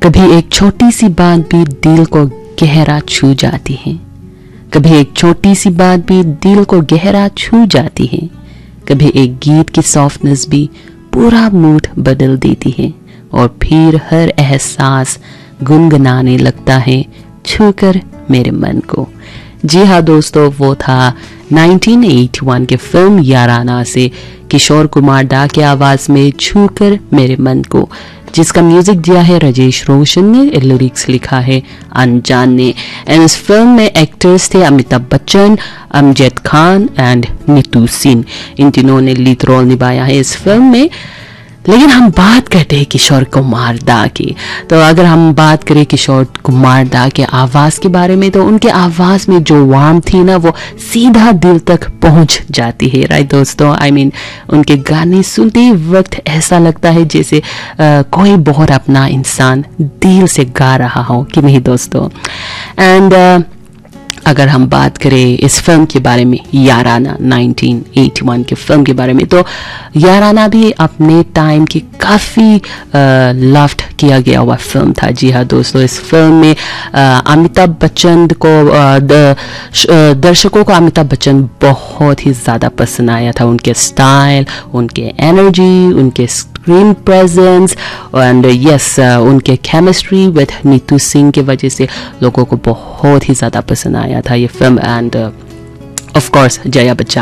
कभी एक छोटी सी बात भी दिल को गहरा छू जाती है, कभी एक छोटी सी बात भी दिल को गहरा छू जाती है, कभी एक गीत की सॉफ्टनेस भी पूरा मूड बदल देती है और फिर हर एहसास गुनगुनाने लगता है छूकर मेरे मन को। जी हाँ दोस्तों, वो था 1981 के फिल्म याराना से किशोर कुमार दा के आवाज में छूकर मेरे मन को, जिसका म्यूजिक दिया है राजेश रोशन ने, लिरिक्स लिखा है अनजान ने। एंड इस फिल्म में एक्टर्स थे अमिताभ बच्चन, अमजद खान एंड नीतू सिंह। इन तीनों ने लीड रोल निभाया है इस फिल्म में। लेकिन हम बात करते हैं किशोर कुमार दा की। तो अगर हम बात करें किशोर कुमार दा के आवाज़ के बारे में, तो उनके आवाज़ में जो वार्म थी ना, वो सीधा दिल तक पहुंच जाती है। राइट दोस्तों, आई मीन उनके गाने सुनते ही वक्त ऐसा लगता है जैसे कोई बहुत अपना इंसान दिल से गा रहा हो, कि नहीं दोस्तों। एंड अगर हम बात करें इस फिल्म के बारे में, याराना 1981 की फिल्म के बारे में, तो याराना भी अपने टाइम की काफ़ी लव्ड किया गया हुआ फिल्म था। जी हाँ दोस्तों, इस फिल्म में अमिताभ बच्चन को दर्शकों को अमिताभ बच्चन बहुत ही ज़्यादा पसंद आया था। उनके स्टाइल, उनके एनर्जी, उनके स्क्रीन प्रेजेंस एंड यस उनके केमिस्ट्री विद नीतू सिंह की वजह से लोगों को बहुत ही ज़्यादा पसंद आया था ये film. End of course Jaya Bachchan